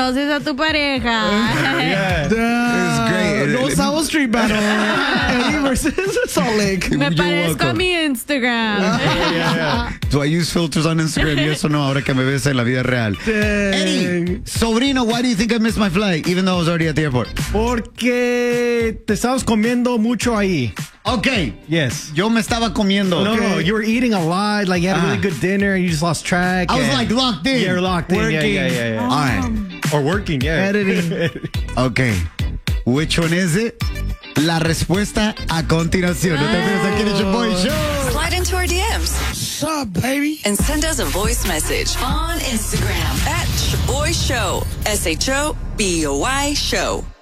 conoces a tu pareja. It's great. No South Street Battle. Eddie versus Salt Lake. Me You're parezco a welcome. mi Instagram. Do I use filters on Instagram? Y eso no, ahora que me ves en la vida real. Eddie, sobrino, why do you think I missed my flight, even though I was already at the airport? Porque te estabas comiendo mucho ahí. Okay. Yes. Yo me estaba comiendo. No, you were eating a lot. Like, you had a really good dinner and you just lost track. I was and- like locked in. Yeah, you're locked in. Working. Yeah. All right. Or working, yeah. Editing. Okay. Which one is it? La respuesta a continuación. No te pierdas aquí en el Show Boy Show. Slide into our DMs. What's up, baby? And send us a voice message on Instagram at Shaboy Show. SHOBOY Show.